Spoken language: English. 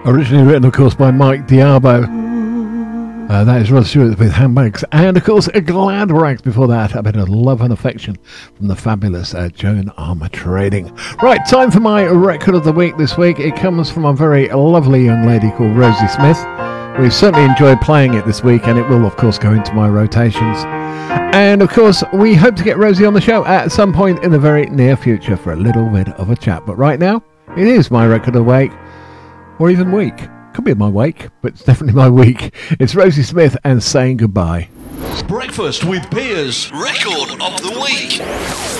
Originally written, of course, by Mike Diabo. That is Rod Stewart with Handbags. And, of course, Glad Rags before that. A bit of love and affection from the fabulous Joan Armatrading. Right, time for my record of the week this week. It comes from a very lovely young lady called Rosie Smith. We've certainly enjoyed playing it this week, and it will, of course, go into my rotations. And, of course, we hope to get Rosie on the show at some point in the very near future for a little bit of a chat. But right now, it is my record of the week, or even week. Could be my wake, but it's definitely my week. It's Rosie Smith and Saying Goodbye. Breakfast with Piers, record of the week.